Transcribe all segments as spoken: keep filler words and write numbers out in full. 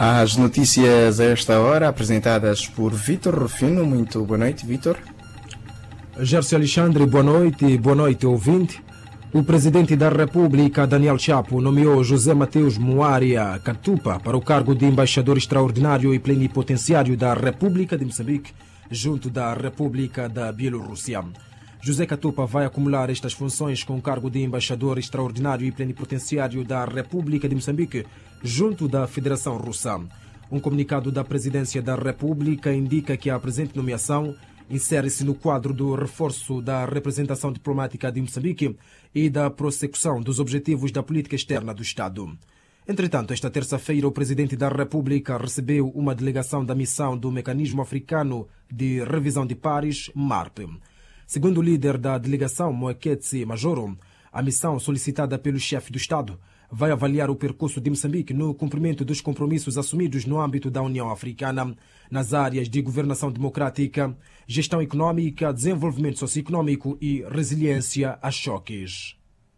As notícias a esta hora, apresentadas por Vítor Rufino. Muito boa noite, Vítor. Gerson Alexandre, boa noite. Boa noite, ouvinte. O presidente da República, Daniel Chapo, nomeou José Mateus Muaria Katupa para o cargo de embaixador extraordinário e plenipotenciário da República de Moçambique, junto da República da Bielorrússia. José Katupa vai acumular estas funções com o cargo de embaixador extraordinário e plenipotenciário da República de Moçambique, junto da Federação Russa. Um comunicado da Presidência da República indica que a presente nomeação insere-se no quadro do reforço da representação diplomática de Moçambique e da prossecução dos objetivos da política externa do Estado. Entretanto, esta terça-feira, o Presidente da República recebeu uma delegação da missão do Mecanismo Africano de Revisão de Pares, MARP. Segundo o líder da delegação, Moeketsi Majoro, a missão solicitada pelo chefe do Estado vai avaliar o percurso de Moçambique no cumprimento dos compromissos assumidos no âmbito da União Africana, nas áreas de governação democrática, gestão econômica, desenvolvimento socioeconômico e resiliência a choques.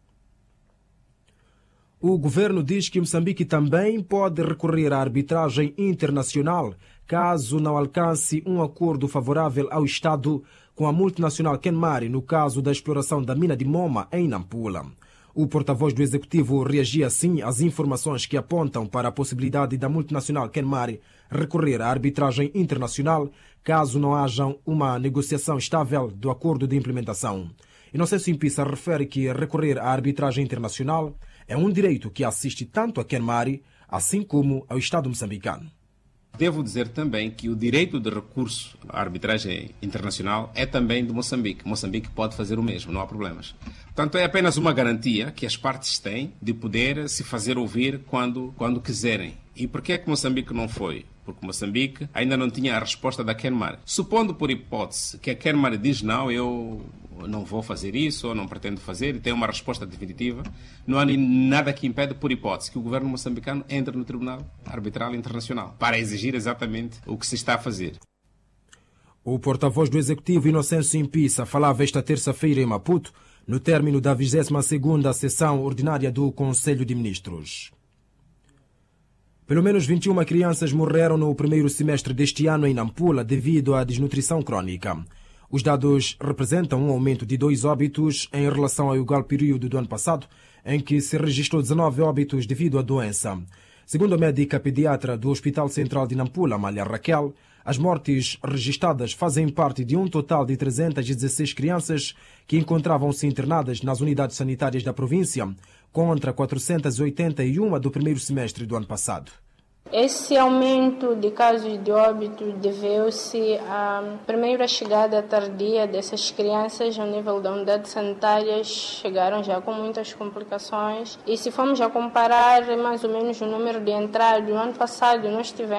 O governo diz que Moçambique também pode recorrer à arbitragem internacional caso não alcance um acordo favorável ao Estado com a multinacional Kenmari no caso da exploração da mina de Moma em Nampula. O porta-voz do Executivo reagia assim às informações que apontam para a possibilidade da multinacional Kenmari recorrer à arbitragem internacional caso não haja uma negociação estável do acordo de implementação. Inocêncio Impissa refere que recorrer à arbitragem internacional é um direito que assiste tanto a Kenmari assim como ao Estado moçambicano. Devo dizer também que o direito de recurso à arbitragem internacional é também de Moçambique. Moçambique pode fazer o mesmo, não há problemas. Portanto, é apenas uma garantia que as partes têm de poder se fazer ouvir quando, quando quiserem. E por que é que Moçambique não foi? Porque Moçambique ainda não tinha a resposta da Kenmari. Supondo por hipótese que a Kenmari diz não, eu não vou fazer isso ou não pretendo fazer e tem uma resposta definitiva, não há nada que impede, por hipótese, que o governo moçambicano entre no Tribunal Arbitral Internacional para exigir exatamente o que se está a fazer. O porta-voz do Executivo, Inocêncio Impissa, falava esta terça-feira em Maputo, no término da vigésima segunda sessão ordinária do Conselho de Ministros. Pelo menos vinte e uma crianças morreram no primeiro semestre deste ano em Nampula devido à desnutrição crônica. Os dados representam um aumento de dois óbitos em relação ao igual período do ano passado, em que se registrou dezanove óbitos devido à doença. Segundo a médica pediatra do Hospital Central de Nampula, Amália Raquel, as mortes registradas fazem parte de um total de trezentas e dezesseis crianças que encontravam-se internadas nas unidades sanitárias da província, contra quatrocentas e oitenta e uma do primeiro semestre do ano passado. Esse aumento de casos de óbito deveu-se à primeira chegada tardia dessas crianças ao nível da unidade sanitária, chegaram já com muitas complicações. E se formos a comparar mais ou menos o número de entradas, no ano passado nós tivemos